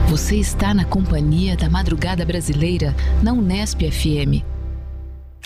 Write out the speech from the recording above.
Você está na companhia da Madrugada Brasileira na Unesp FM.